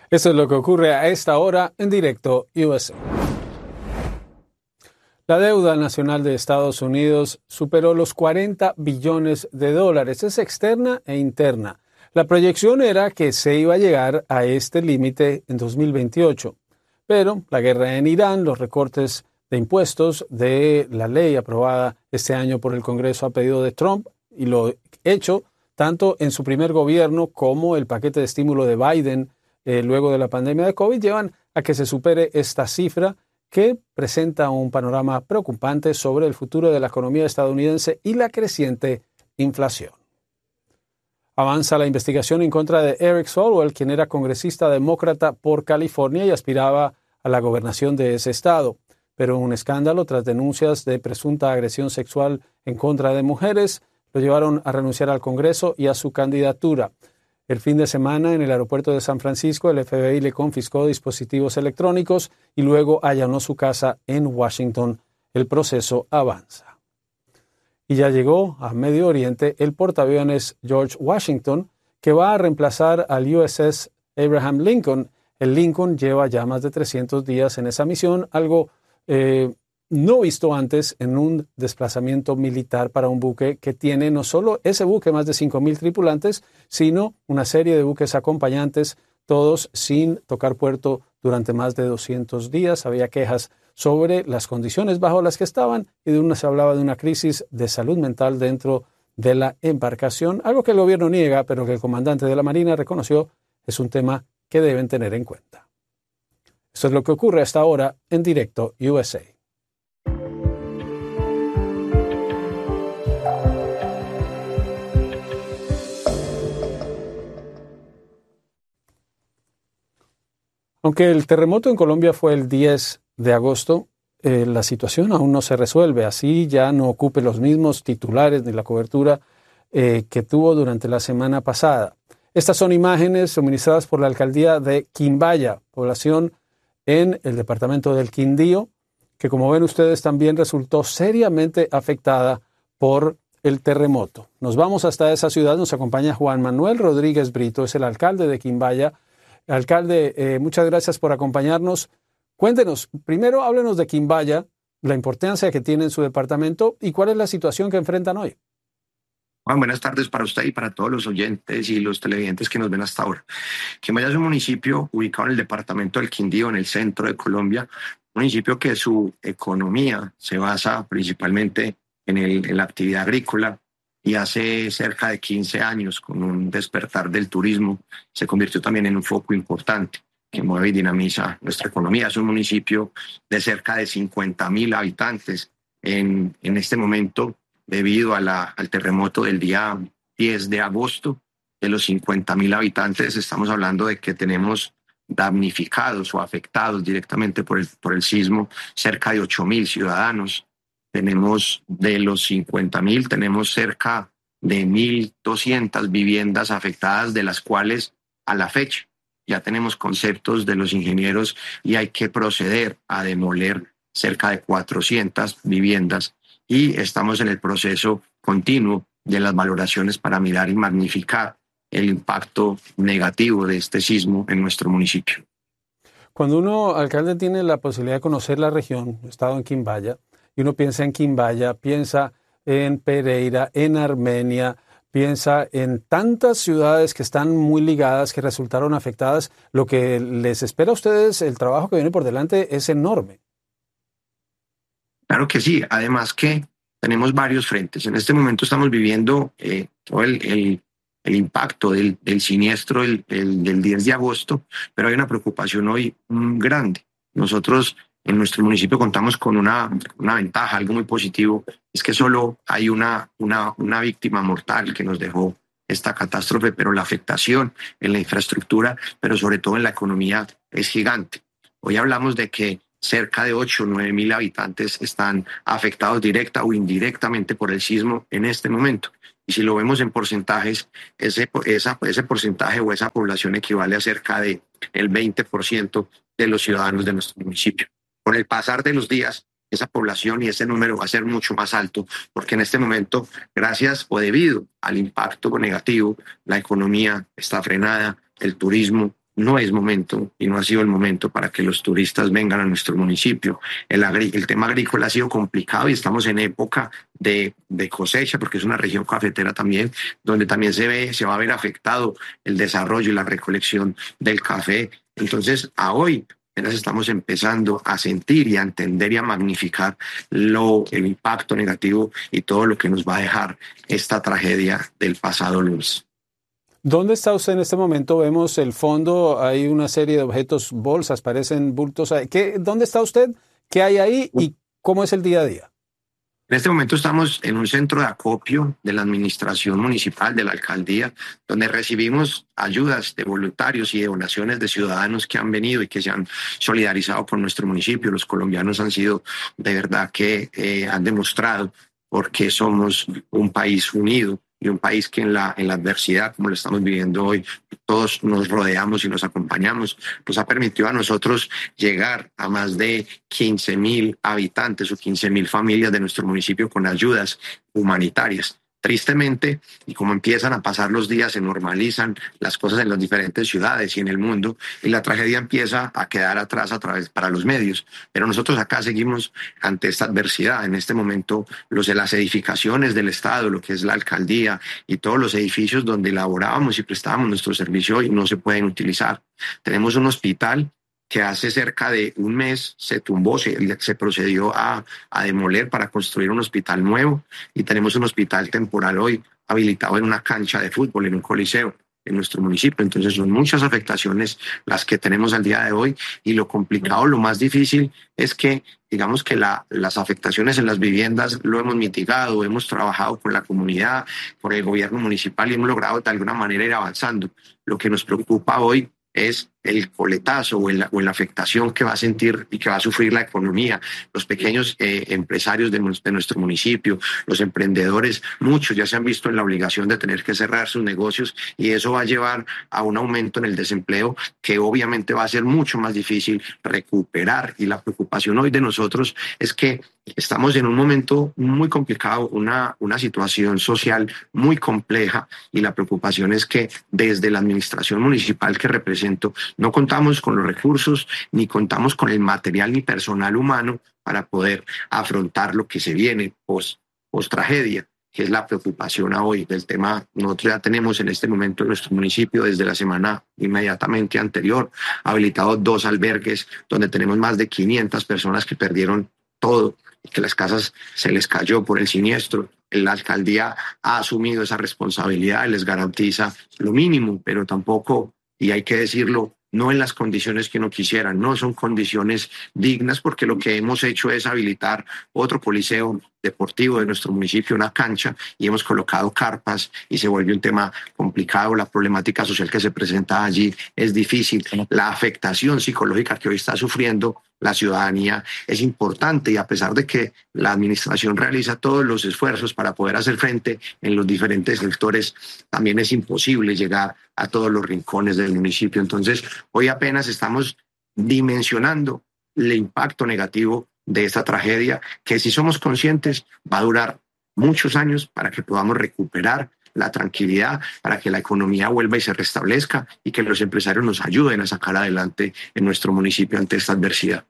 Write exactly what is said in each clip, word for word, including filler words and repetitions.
Eso es lo que ocurre a esta hora en Directo U S A. La deuda nacional de Estados Unidos superó los cuarenta billones de dólares. Es externa e interna. La proyección era que se iba a llegar a este límite en dos mil veintiocho. Pero la guerra en Irán, los recortes de impuestos de la ley aprobada este año por el Congreso a pedido de Trump y lo hecho tanto en su primer gobierno como el paquete de estímulo de Biden eh, luego de la pandemia de COVID llevan a que se supere esta cifra que presenta un panorama preocupante sobre el futuro de la economía estadounidense y la creciente inflación. Avanza la investigación en contra de Eric Swalwell, quien era congresista demócrata por California y aspiraba a la gobernación de ese estado. Pero un escándalo tras denuncias de presunta agresión sexual en contra de mujeres lo llevaron a renunciar al Congreso y a su candidatura. El fin de semana, en el aeropuerto de San Francisco, el F B I le confiscó dispositivos electrónicos y luego allanó su casa en Washington. El proceso avanza. Y ya llegó a Medio Oriente el portaaviones George Washington, que va a reemplazar al U S S Abraham Lincoln. El Lincoln lleva ya más de trescientos días en esa misión, algo eh, no visto antes en un desplazamiento militar para un buque que tiene no solo ese buque más de cinco mil tripulantes, sino una serie de buques acompañantes, todos sin tocar puerto durante más de doscientos días. Había quejas sobre las condiciones bajo las que estaban y de una se hablaba de una crisis de salud mental dentro de la embarcación, algo que el gobierno niega, pero que el comandante de la Marina reconoció es un tema que deben tener en cuenta. Esto es lo que ocurre hasta ahora en Directo U S A. Aunque el terremoto en Colombia fue el diez de agosto, eh, la situación aún no se resuelve. Así ya no ocupe los mismos titulares ni la cobertura eh, que tuvo durante la semana pasada. Estas son imágenes suministradas por la alcaldía de Quimbaya, población en el departamento del Quindío, que como ven ustedes también resultó seriamente afectada por el terremoto. Nos vamos hasta esa ciudad, nos acompaña Juan Manuel Rodríguez Brito, es el alcalde de Quimbaya. Alcalde, eh, muchas gracias por acompañarnos. Cuéntenos, primero háblenos de Quimbaya, la importancia que tiene en su departamento y cuál es la situación que enfrentan hoy. Juan, buenas tardes para usted y para todos los oyentes y los televidentes que nos ven hasta ahora. Quimbaya es un municipio ubicado en el departamento del Quindío, en el centro de Colombia, un municipio que su economía se basa principalmente en, el, en la actividad agrícola. Y hace cerca de quince años, con un despertar del turismo, se convirtió también en un foco importante que mueve y dinamiza nuestra economía. Es un municipio de cerca de cincuenta mil habitantes en, en este momento, debido a la, al terremoto del día diez de agosto. De los cincuenta mil habitantes, estamos hablando de que tenemos damnificados o afectados directamente por el, por el sismo cerca de ocho mil ciudadanos. Tenemos de los cincuenta mil, tenemos cerca de mil doscientas viviendas afectadas, de las cuales a la fecha ya tenemos conceptos de los ingenieros y hay que proceder a demoler cerca de cuatrocientas viviendas y estamos en el proceso continuo de las valoraciones para mirar y magnificar el impacto negativo de este sismo en nuestro municipio. Cuando uno, alcalde, tiene la posibilidad de conocer la región, he estado en Quimbaya, y uno piensa en Quimbaya, piensa en Pereira, en Armenia, piensa en tantas ciudades que están muy ligadas, que resultaron afectadas. Lo que les espera a ustedes, el trabajo que viene por delante es enorme. Claro que sí, además que tenemos varios frentes. En este momento estamos viviendo eh, todo el, el, el impacto del, del siniestro del, del, del diez de agosto, pero hay una preocupación hoy mm, grande. Nosotros en nuestro municipio contamos con una, una ventaja, algo muy positivo, es que solo hay una, una, una víctima mortal que nos dejó esta catástrofe, pero la afectación en la infraestructura, pero sobre todo en la economía, es gigante. Hoy hablamos de que cerca de ocho o nueve mil habitantes están afectados directa o indirectamente por el sismo en este momento. Y si lo vemos en porcentajes, ese, esa, ese porcentaje o esa población equivale a cerca del veinte por ciento de los ciudadanos de nuestro municipio. Con el pasar de los días, esa población y ese número va a ser mucho más alto, porque en este momento, gracias o debido al impacto negativo, la economía está frenada, el turismo no es momento y no ha sido el momento para que los turistas vengan a nuestro municipio. El, agri el tema agrícola ha sido complicado y estamos en época de, de cosecha, porque es una región cafetera también, donde también se ve, se va a ver afectado el desarrollo y la recolección del café. Entonces, a hoy apenas estamos empezando a sentir y a entender y a magnificar lo, el impacto negativo y todo lo que nos va a dejar esta tragedia del pasado lunes. ¿Dónde está usted en este momento? Vemos el fondo, hay una serie de objetos, bolsas, parecen bultos. ¿Qué, ¿Dónde está usted? ¿Qué hay ahí y cómo es el día a día? En este momento estamos en un centro de acopio de la administración municipal, de la alcaldía, donde recibimos ayudas de voluntarios y de donaciones de ciudadanos que han venido y que se han solidarizado con nuestro municipio. Los colombianos han sido de verdad que eh, han demostrado por qué somos un país unido y un país que en la, en la adversidad, como lo estamos viviendo hoy, todos nos rodeamos y nos acompañamos. Nos ha permitido a nosotros llegar a más de quince mil habitantes o quince mil familias de nuestro municipio con ayudas humanitarias. Tristemente, y como empiezan a pasar los días, se normalizan las cosas en las diferentes ciudades y en el mundo, y la tragedia empieza a quedar atrás a través para los medios. Pero nosotros acá seguimos ante esta adversidad. En este momento, los de las edificaciones del Estado, lo que es la alcaldía y todos los edificios donde elaborábamos y prestábamos nuestro servicio hoy no se pueden utilizar. Tenemos un hospital que hace cerca de un mes se tumbó, se, se procedió a, a demoler para construir un hospital nuevo, y tenemos un hospital temporal hoy habilitado en una cancha de fútbol, en un coliseo en nuestro municipio. Entonces son muchas afectaciones las que tenemos al día de hoy, y lo complicado, lo más difícil es que digamos que la, las afectaciones en las viviendas lo hemos mitigado, hemos trabajado con la comunidad, con el gobierno municipal y hemos logrado de alguna manera ir avanzando. Lo que nos preocupa hoy es el coletazo o, el, o la afectación que va a sentir y que va a sufrir la economía, los pequeños eh, empresarios de, de nuestro municipio, los emprendedores. Muchos ya se han visto en la obligación de tener que cerrar sus negocios, y eso va a llevar a un aumento en el desempleo que obviamente va a ser mucho más difícil recuperar. Y la preocupación hoy de nosotros es que estamos en un momento muy complicado, una, una situación social muy compleja, y la preocupación es que desde la administración municipal que represento no contamos con los recursos, ni contamos con el material ni personal humano para poder afrontar lo que se viene post, post tragedia, que es la preocupación a hoy del tema. Nosotros ya tenemos en este momento en nuestro municipio, desde la semana inmediatamente anterior, habilitados dos albergues donde tenemos más de quinientas personas que perdieron todo, y que las casas se les cayó por el siniestro. La alcaldía ha asumido esa responsabilidad y les garantiza lo mínimo, pero tampoco, y hay que decirlo, no en las condiciones que uno quisiera, no son condiciones dignas, porque lo que hemos hecho es habilitar otro coliseo deportivo de nuestro municipio, una cancha, y hemos colocado carpas, y se vuelve un tema complicado. La problemática social que se presenta allí es difícil. La afectación psicológica que hoy está sufriendo la ciudadanía es importante, y a pesar de que la administración realiza todos los esfuerzos para poder hacer frente en los diferentes sectores, también es imposible llegar a todos los rincones del municipio. Entonces, hoy apenas estamos dimensionando el impacto negativo de esta tragedia, que si somos conscientes va a durar muchos años para que podamos recuperar la tranquilidad, para que la economía vuelva y se restablezca, y que los empresarios nos ayuden a sacar adelante en nuestro municipio ante esta adversidad.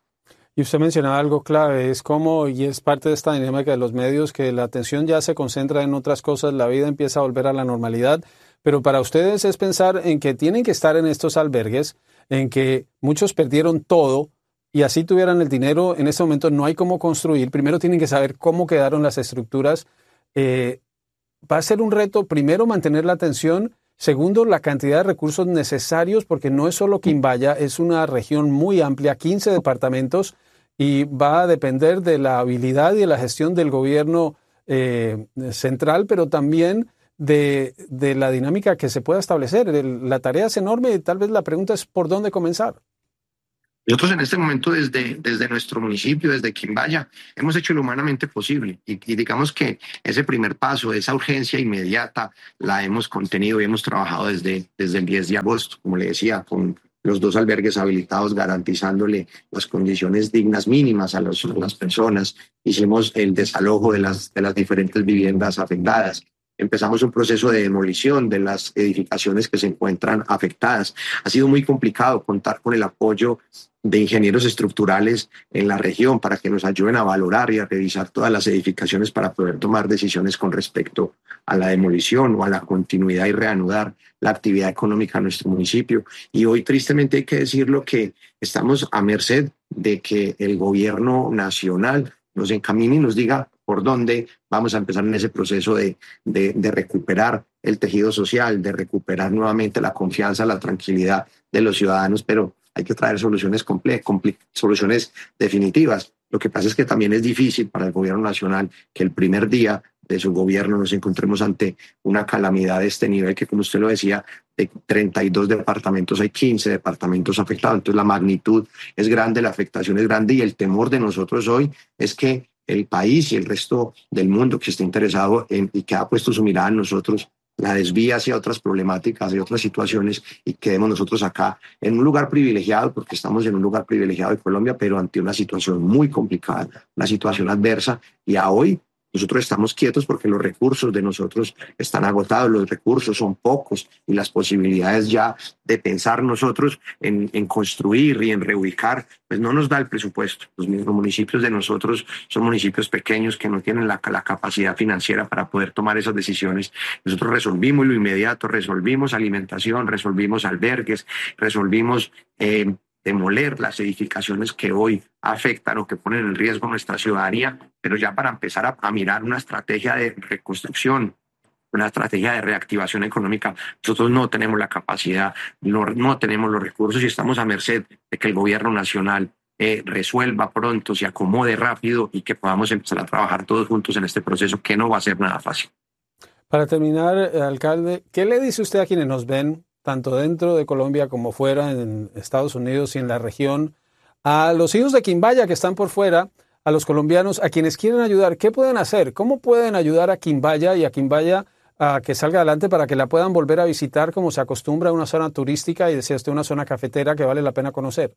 Y usted mencionaba algo clave, es como, y es parte de esta dinámica de los medios, que la atención ya se concentra en otras cosas, la vida empieza a volver a la normalidad, pero para ustedes es pensar en que tienen que estar en estos albergues, en que muchos perdieron todo, y así tuvieran el dinero. En este momento no hay cómo construir. Primero tienen que saber cómo quedaron las estructuras. Eh, va a ser un reto, primero, mantener la atención. Segundo, la cantidad de recursos necesarios, porque no es solo Quimbaya, es una región muy amplia, quince departamentos, y va a depender de la habilidad y de la gestión del gobierno eh, central, pero también de, de la dinámica que se pueda establecer. El, la tarea es enorme, y tal vez la pregunta es por dónde comenzar. Nosotros en este momento desde, desde nuestro municipio, desde Quimbaya, hemos hecho lo humanamente posible, y, y digamos que ese primer paso, esa urgencia inmediata, la hemos contenido y hemos trabajado desde, desde el diez de agosto, como le decía, con los dos albergues habilitados, garantizándole las condiciones dignas mínimas a, los, a las personas. Hicimos el desalojo de las, de las diferentes viviendas afectadas. empezamos un proceso de demolición de las edificaciones que se encuentran afectadas. Ha sido muy complicado contar con el apoyo de ingenieros estructurales en la región para que nos ayuden a valorar y a revisar todas las edificaciones para poder tomar decisiones con respecto a la demolición o a la continuidad y reanudar la actividad económica en nuestro municipio. Y hoy, tristemente, hay que decirlo que estamos a merced de que el gobierno nacional nos encamine y nos diga por dónde vamos a empezar en ese proceso de, de, de recuperar el tejido social, de recuperar nuevamente la confianza, la tranquilidad de los ciudadanos, pero hay que traer soluciones comple comple soluciones definitivas. Lo que pasa es que también es difícil para el gobierno nacional que el primer día de su gobierno nos encontremos ante una calamidad de este nivel que, como usted lo decía, de treinta y dos departamentos hay quince departamentos afectados. Entonces la magnitud es grande, la afectación es grande y el temor de nosotros hoy es que el país y el resto del mundo que esté interesado en, y que ha puesto su mirada en nosotros la desvía hacia otras problemáticas y otras situaciones y quedemos nosotros acá en un lugar privilegiado, porque estamos en un lugar privilegiado de Colombia, pero ante una situación muy complicada, una situación adversa, y a hoy nosotros estamos quietos porque los recursos de nosotros están agotados, los recursos son pocos y las posibilidades ya de pensar nosotros en, en construir y en reubicar, pues no nos da el presupuesto. Los mismos municipios de nosotros son municipios pequeños que no tienen la, la capacidad financiera para poder tomar esas decisiones. Nosotros resolvimos lo inmediato, resolvimos alimentación, resolvimos albergues, resolvimos eh, demoler las edificaciones que hoy afectan o que ponen en riesgo nuestra ciudadanía, pero ya para empezar a, a mirar una estrategia de reconstrucción, una estrategia de reactivación económica, nosotros no tenemos la capacidad, no, no tenemos los recursos y estamos a merced de que el gobierno nacional eh, resuelva pronto, se acomode rápido y que podamos empezar a trabajar todos juntos en este proceso que no va a ser nada fácil. Para terminar, alcalde, ¿qué le dice usted a quienes nos ven, tanto dentro de Colombia como fuera, en Estados Unidos y en la región, a los hijos de Quimbaya que están por fuera, a los colombianos, a quienes quieren ayudar? ¿Qué pueden hacer? ¿Cómo pueden ayudar a Quimbaya y a Quimbaya a que salga adelante para que la puedan volver a visitar como se acostumbra a una zona turística y decía usted una zona cafetera que vale la pena conocer?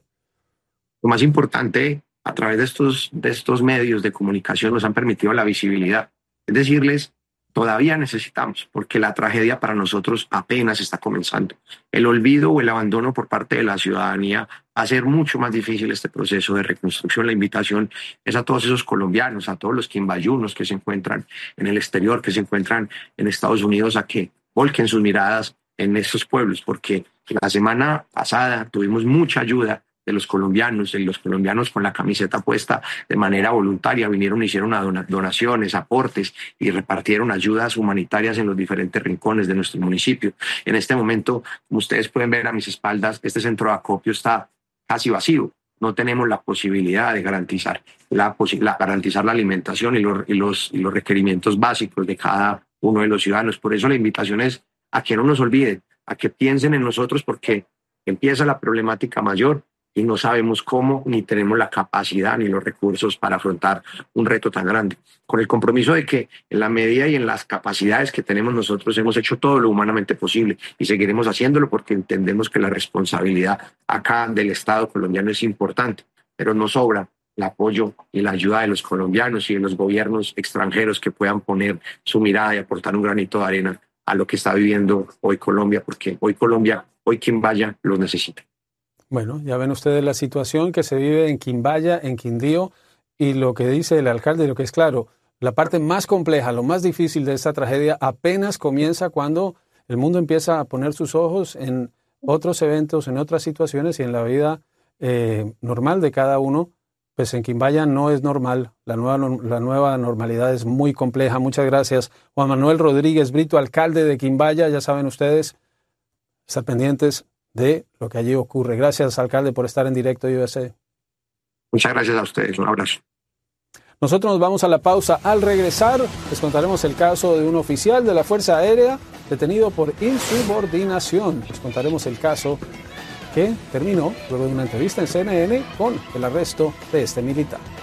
Lo más importante, a través de estos, de estos medios de comunicación nos han permitido la visibilidad. Es decirles, todavía necesitamos, porque la tragedia para nosotros apenas está comenzando. El olvido o el abandono por parte de la ciudadanía va a hacer mucho más difícil este proceso de reconstrucción. La invitación es a todos esos colombianos, a todos los quimbayunos que se encuentran en el exterior, que se encuentran en Estados Unidos, a que volquen sus miradas en estos pueblos, porque la semana pasada tuvimos mucha ayuda de los colombianos, y los colombianos con la camiseta puesta de manera voluntaria vinieron, hicieron donaciones, aportes y repartieron ayudas humanitarias en los diferentes rincones de nuestro municipio. En este momento, como ustedes pueden ver a mis espaldas, este centro de acopio está casi vacío. No tenemos la posibilidad de garantizar la, la, garantizar la alimentación y los, y, los, y los requerimientos básicos de cada uno de los ciudadanos. Por eso la invitación es a que no nos olviden, a que piensen en nosotros, porque empieza la problemática mayor y no sabemos cómo, ni tenemos la capacidad ni los recursos para afrontar un reto tan grande. Con el compromiso de que en la medida y en las capacidades que tenemos nosotros hemos hecho todo lo humanamente posible y seguiremos haciéndolo porque entendemos que la responsabilidad acá del Estado colombiano es importante, pero nos sobra el apoyo y la ayuda de los colombianos y de los gobiernos extranjeros que puedan poner su mirada y aportar un granito de arena a lo que está viviendo hoy Colombia, porque hoy Colombia, hoy Quimbaya lo necesita. Bueno, ya ven ustedes la situación que se vive en Quimbaya, en Quindío, y lo que dice el alcalde, lo que es claro, la parte más compleja, lo más difícil de esta tragedia apenas comienza cuando el mundo empieza a poner sus ojos en otros eventos, en otras situaciones y en la vida eh, normal de cada uno. Pues en Quimbaya no es normal, la nueva, la nueva normalidad es muy compleja. Muchas gracias, Juan Manuel Rodríguez Brito, alcalde de Quimbaya. Ya saben ustedes, estar pendientes de lo que allí ocurre. Gracias, alcalde, por estar en directo U S A. Muchas gracias a ustedes. Un abrazo. Nosotros nos vamos a la pausa. Al regresar, les contaremos el caso de un oficial de la Fuerza Aérea detenido por insubordinación. Les contaremos el caso que terminó luego de una entrevista en C N N con el arresto de este militar.